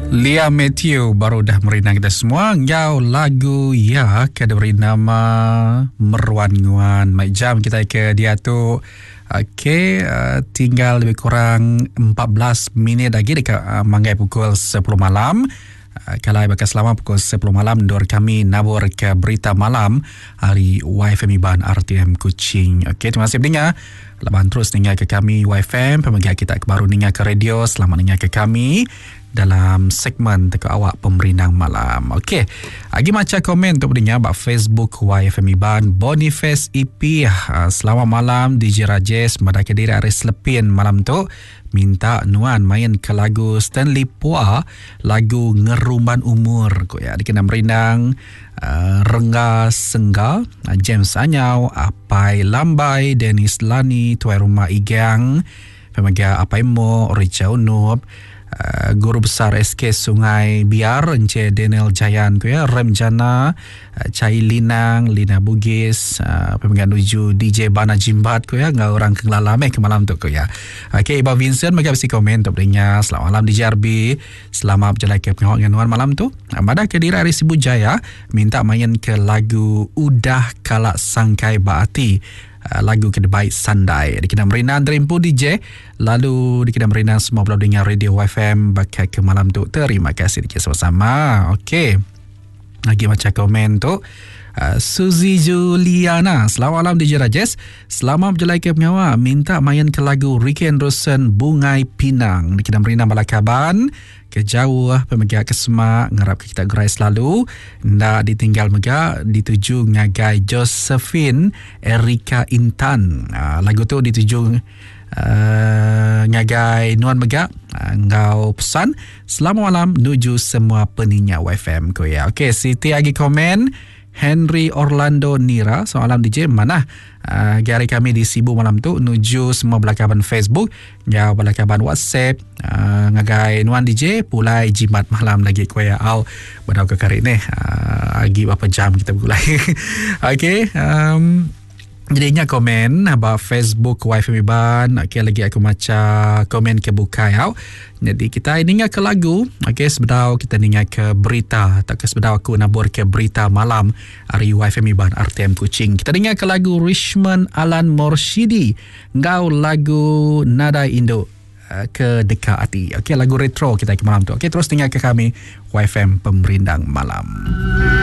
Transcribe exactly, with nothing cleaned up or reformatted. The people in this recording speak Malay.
Lia Matthew baru dah merinang kita semua. Ngau lagu ya kada beri nama Meruan Nguan. Mai jam kita ke dia tu. Okey, uh, tinggal lebih kurang empat belas minit lagi dekat uh, manggai pukul sepuluh malam. Uh, kalau bakal selama pukul sepuluh malam dor kami nabur ke berita malam hari Y F M Iban R T M Kuching. Okey, terima kasih pendengar. Laban terus dengar ke kami Y F M, pemegang kita baru dengar ke radio. Selamat dengar ke kami dalam segmen teka awak pemerinang malam. Okey, lagi macam komen untuk dengar bak Facebook Y F M Iban Boniface E P. Uh, selamat malam D J Rajesh, pada kediri hari selepin malam tu minta Nuan main ke lagu Stanley Pua, lagu Ngeruman Umur ko ya, dikena merindang uh, Rengga Sengga, uh, James Anyau, Apai Lambai, Dennis Lani, Tuai Rumah Igang, pemegang Apai Mo, Richa Unup, Uh, Guru Besar S K Sungai Biar, Encik Daniel Jayan ko ya, Rem Jana, uh, Cai Linang, Lina Bugis, uh, pemegang nuju D J Bana Jimbat ko ya, ngau orang kenglalam eh ke malam tu ko ya. Okey, Iba Vincent bagi besi komen untuk dengar. Selamat malam D J R B. Selamat berjalan ke pengawal dengan malam tu. Uh, pada kediri hari Sibu Jaya minta main ke lagu Udah Kalak Sangkai Baati. Uh, lagu Kedai Sandai dikena merinan Dreampu D J, lalu dikena merinan semua belau dengar radio Y F M bakai ke malam tu. Terima kasih D J sama-sama. Okey, lagi macam komen tu uh, Suzy Juliana, selamat malam D J Rajesh, selamat berjalan ke pengawa, minta main ke lagu Ricky Anderson Bungai Pinang dikena merinan Balakaban ke jauh pemegang kesemak ngarap kita gerai selalu ndak ditinggal mega dituju ngagai Josephine Erika Intan. Uh, lagu tu dituju uh, ngagai Nuan mega uh, ngau pesan selamat malam nuju semua peninyak Y F M ko ya. Okey, Siti lagi komen Henry Orlando Nira, soalan D J mana uh, gari kami di Sibu malam tu nuju semua belakaban Facebook, ya belakaban WhatsApp, uh, ngagai Nuan D J pulai jimat malam lagi kuya au badau ke kari ni uh, lagi berapa jam kita pulai. Okey, um, jadinya komen about Facebook Y F M Iban. Okey, lagi aku macam komen ke bukai au. Jadi kita dengar ke lagu. Okey, sebedau kita dengar ke berita. Tak ke sebedau aku nabur ke berita malam hari Y F M Iban R T M Kuching. Kita dengar ke lagu Richmond Alan Morshidi, ngau lagu Nada Indo uh, ke Dekat Hati. Okey, lagu retro kita ke malam tu. Okey, terus dengar ke kami Y F M Pemerindang Malam.